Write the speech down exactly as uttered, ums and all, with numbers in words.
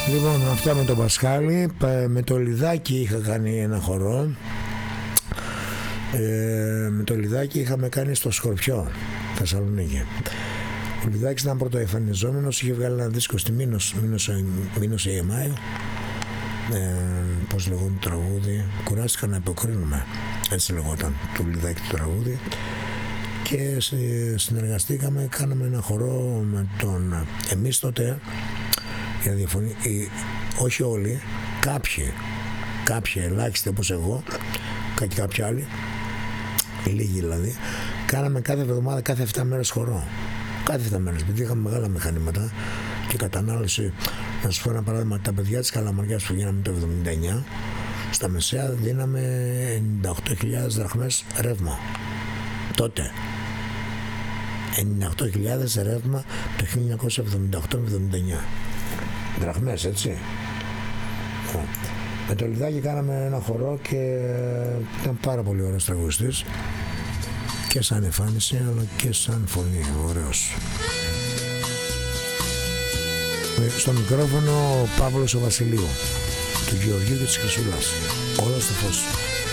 Λοιπόν, αυτά με τον Πασχάλη. Με το Λιδάκι είχα κάνει ένα χορό. ε, Με το Λιδάκι είχαμε κάνει στο Σκορπιό, Θεσσαλονίκη. Ο Λιδάκης ήταν πρωτοεμφανιζόμενος, είχε βγάλει ένα δίσκο στη Μήνος, Μήνος, Μήνος ι εμ άι. Ε, πώς λεγόταν το τραγούδι, κουράστηκα να υποκρίνουμε, έτσι λεγόταν το Λιδάκι το τραγούδι. Και συνεργαστήκαμε, κάναμε ένα χορό με τον, εμείς τότε, για διαφωνή, όχι όλοι, κάποιοι, κάποιοι ελάχιστοι όπως εγώ και κάποιοι άλλοι, λίγοι δηλαδή, κάναμε κάθε εβδομάδα, κάθε εφτά μέρες χορό. Κάθε εφτά μέρες, επειδή είχαμε μεγάλα μηχανήματα και κατανάλωση. Να σου πω ένα παράδειγμα, τα παιδιά της Καλαμαριάς που γίναμε το εβδομήντα εννιά, στα μεσαία δίναμε ενενήντα οκτώ χιλιάδες δραχμές ρεύμα. Τότε ενενήντα οκτώ χιλιάδες ρεύμα το χίλια εννιακόσια εβδομήντα οκτώ με εβδομήντα εννιά δραχμές, έτσι. Με το Λιδάκι κάναμε ένα χορό και ήταν πάρα πολύ ωραίος τραγουδιστής και σαν εμφάνιση αλλά και σαν φωνή, ωραίος. Στο μικρόφωνο ο Παύλος ο Βασιλείου, του Γεωργίου και της Χρυσούλας. Όλα στο φως.